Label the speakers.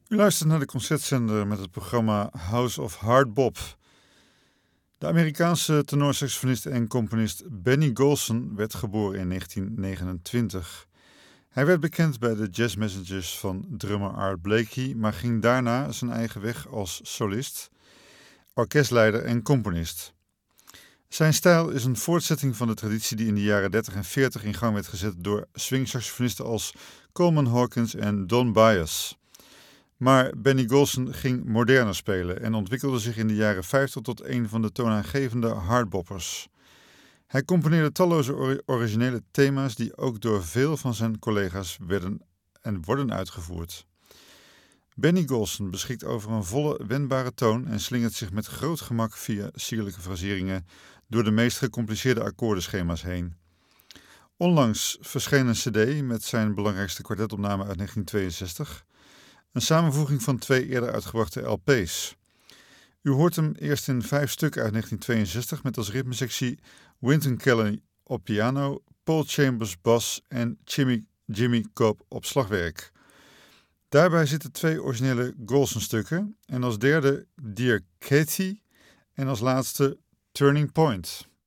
Speaker 1: U luistert naar de concertzender met het programma House of Hard Bop. De Amerikaanse tenorsaxofonist en componist Benny Golson werd geboren in 1929. Hij werd bekend bij de Jazz Messengers van drummer Art Blakey, maar ging daarna zijn eigen weg als solist, orkestleider en componist. Zijn stijl is een voortzetting van de traditie die in de jaren 30 en 40 in gang werd gezet door swingsaxofonisten als Coleman Hawkins en Don Byas. Maar Benny Golson ging moderner spelen en ontwikkelde zich in de jaren 50 tot een van de toonaangevende hardboppers. Hij componeerde talloze originele thema's die ook door veel van zijn collega's worden uitgevoerd. Benny Golson beschikt over een volle, wendbare toon en slingert zich met groot gemak via sierlijke fraseringen door de meest gecompliceerde akkoordenschema's heen. Onlangs verscheen een cd met zijn belangrijkste kwartetopname uit 1962, een samenvoeging van 2 eerder uitgebrachte LP's. U hoort hem eerst in 5 stukken uit 1962 met als ritmesectie Wynton Kelly op piano, Paul Chambers bas en Jimmy Cobb op slagwerk. Daarbij zitten 2 originele Golson-stukken en als derde Dear Katie en als laatste Turning Point.